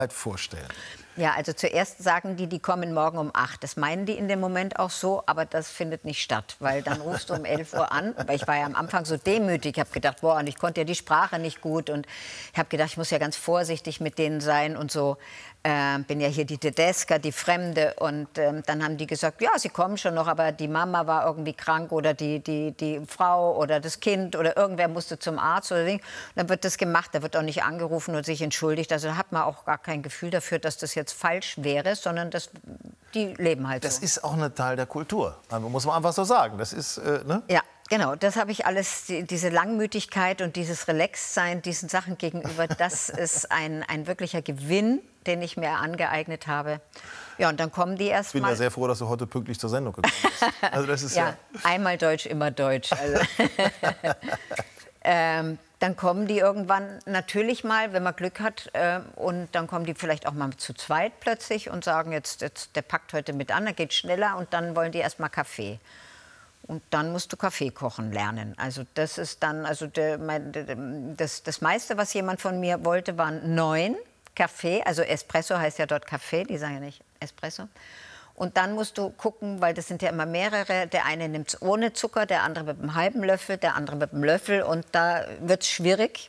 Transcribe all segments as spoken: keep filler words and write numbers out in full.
vorstellen? Ja, also zuerst sagen die, die kommen morgen um acht. Das meinen die in dem Moment auch so, aber das findet nicht statt, weil dann rufst du um elf Uhr an. Weil ich war ja am Anfang so demütig, ich habe gedacht, boah, und ich konnte ja die Sprache nicht gut und ich habe gedacht, ich muss ja ganz vorsichtig mit denen sein und so. Äh, bin ja hier die Tedesca, die Fremde, und ähm, dann haben die gesagt, ja, sie kommen schon noch, aber die Mama war irgendwie krank oder die, die, die Frau oder das Kind oder irgendwer musste zum Arzt oder Ding. Dann wird das gemacht, da wird auch nicht angerufen und sich entschuldigt. Also da hat man auch gar kein Gefühl dafür, dass das jetzt falsch wäre, sondern das, die leben halt Das so. ist auch ein Teil der Kultur, also muss man einfach so sagen. Das ist, äh, ne? Ja. Genau, das habe ich alles, die, diese Langmütigkeit und dieses Relaxedsein diesen Sachen gegenüber, das ist ein, ein wirklicher Gewinn, den ich mir angeeignet habe. Ja, und dann kommen die erst mal. Ich bin ja sehr froh, dass du heute pünktlich zur Sendung gekommen bist. Also das ist ja, ja, einmal Deutsch, immer Deutsch. Also. ähm, dann kommen die irgendwann natürlich mal, wenn man Glück hat, äh, und dann kommen die vielleicht auch mal zu zweit plötzlich und sagen, jetzt, jetzt der packt heute mit an, der geht schneller, und dann wollen die erst mal Kaffee. Und dann musst du Kaffee kochen lernen. Also das ist dann, also der, mein, das, das meiste, was jemand von mir wollte, waren neun Kaffee. Also Espresso heißt ja dort Kaffee, die sagen ja nicht Espresso. Und dann musst du gucken, weil das sind ja immer mehrere. Der eine nimmt es ohne Zucker, der andere mit einem halben Löffel, der andere mit einem Löffel. Und da wird es schwierig.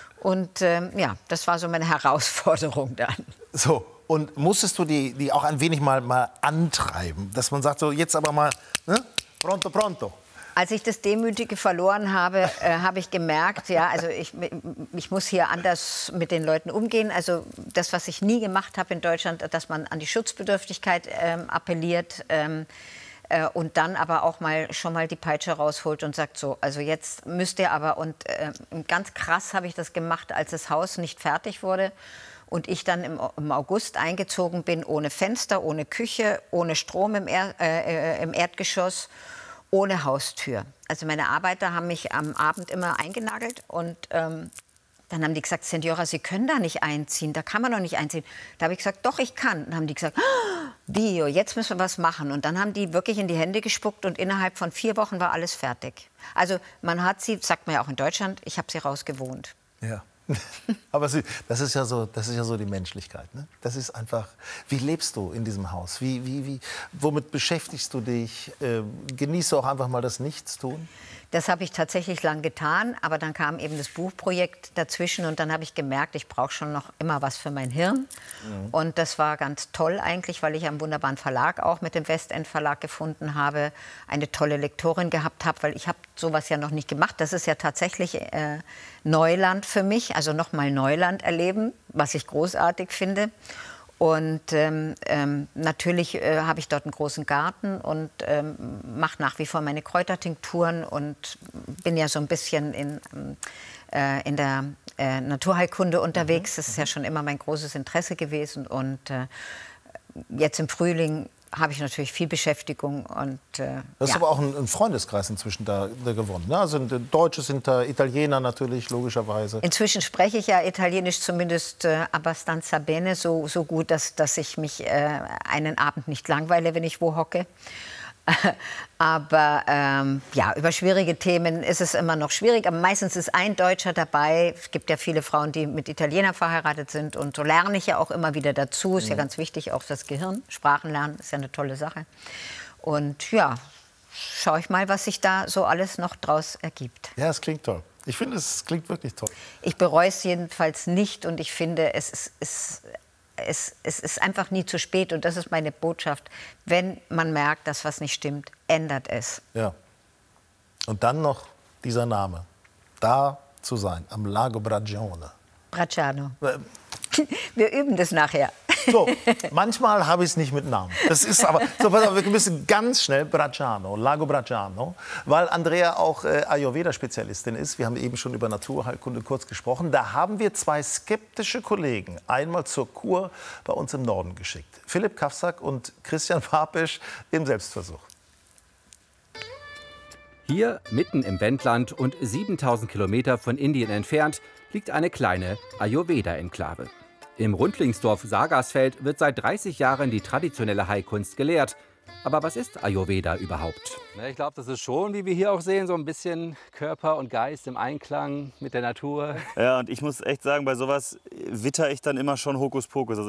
Und ähm, ja, das war so meine Herausforderung dann. So, und musstest du die, die auch ein wenig mal, mal antreiben? Dass man sagt, so jetzt aber mal, ne? Pronto, pronto. Als ich das Demütige verloren habe, äh, habe ich gemerkt, ja, also ich, ich muss hier anders mit den Leuten umgehen. Also das, was ich nie gemacht habe in Deutschland, dass man an die Schutzbedürftigkeit ähm, appelliert ähm, äh, und dann aber auch mal schon mal die Peitsche rausholt und sagt so, also jetzt müsst ihr aber, und äh, ganz krass habe ich das gemacht, als das Haus nicht fertig wurde. Und ich dann im, im August eingezogen bin, ohne Fenster, ohne Küche, ohne Strom im, er, äh, im Erdgeschoss, ohne Haustür. Also meine Arbeiter haben mich am Abend immer eingenagelt und ähm, dann haben die gesagt, Senora, Sie können da nicht einziehen, da kann man doch nicht einziehen. Da habe ich gesagt, doch, ich kann. Dann haben die gesagt, oh, Bio, jetzt müssen wir was machen. Und dann haben die wirklich in die Hände gespuckt und innerhalb von vier Wochen war alles fertig. Also man hat sie, sagt man ja auch in Deutschland, ich habe sie rausgewohnt. Ja. Aber sie, das ist ja so, das ist ja so die Menschlichkeit. Ne? Das ist einfach. Wie lebst du in diesem Haus? Wie, wie, wie, womit beschäftigst du dich? Äh, genießt du auch einfach mal das Nichtstun? Das habe ich tatsächlich lang getan, aber dann kam eben das Buchprojekt dazwischen und dann habe ich gemerkt, ich brauche schon noch immer was für mein Hirn. Mhm. Und das war ganz toll eigentlich, weil ich einen wunderbaren Verlag auch mit dem Westend Verlag gefunden habe, eine tolle Lektorin gehabt habe, weil ich habe sowas ja noch nicht gemacht. Das ist ja tatsächlich äh, Neuland für mich, also nochmal Neuland erleben, was ich großartig finde. Und ähm, ähm, natürlich äh, habe ich dort einen großen Garten und ähm, mache nach wie vor meine Kräutertinkturen und bin ja so ein bisschen in, äh, in der äh, Naturheilkunde unterwegs. Das ist ja schon immer mein großes Interesse gewesen. Und äh, jetzt im Frühling habe ich natürlich viel Beschäftigung. Und, äh, das ist ja. aber auch ein, ein Freundeskreis inzwischen da, da gewonnen. Ne? Also Deutsche sind da, Italiener natürlich, logischerweise. Inzwischen spreche ich ja Italienisch zumindest äh, abbastanza bene, so, so gut, dass, dass ich mich äh, einen Abend nicht langweile, wenn ich wo hocke. Aber ähm, ja, über schwierige Themen ist es immer noch schwierig. Aber meistens ist ein Deutscher dabei. Es gibt ja viele Frauen, die mit Italienern verheiratet sind. Und so lerne ich ja auch immer wieder dazu. Ist ja ganz wichtig, auch das Gehirn. Sprachen lernen ist ja eine tolle Sache. Und ja, schaue ich mal, was sich da so alles noch draus ergibt. Ja, es klingt toll. Ich finde, es klingt wirklich toll. Ich bereue es jedenfalls nicht. Und ich finde, es ist... Es, Es, es ist einfach nie zu spät und das ist meine Botschaft. Wenn man merkt, dass was nicht stimmt, ändert es. Ja. Und dann noch dieser Name. Da zu sein, am Lago Bracciano. Bracciano. Wir üben das nachher. So, manchmal habe ich es nicht mit Namen. Das ist aber, so, pass auf, wir müssen ganz schnell Bracciano, Lago Bracciano, weil Andrea auch äh, Ayurveda-Spezialistin ist. Wir haben eben schon über Naturheilkunde kurz gesprochen. Da haben wir zwei skeptische Kollegen einmal zur Kur bei uns im Norden geschickt. Philipp Kafsak und Christian Papisch im Selbstversuch. Hier, mitten im Wendland und siebentausend Kilometer von Indien entfernt, liegt eine kleine Ayurveda-Enklave. Im Rundlingsdorf Sagersfeld wird seit dreißig Jahren die traditionelle Heilkunst gelehrt. Aber was ist Ayurveda überhaupt? Ich glaube, das ist schon, wie wir hier auch sehen, so ein bisschen Körper und Geist im Einklang mit der Natur. Ja, und ich muss echt sagen, bei sowas witter ich dann immer schon Hokuspokus. Also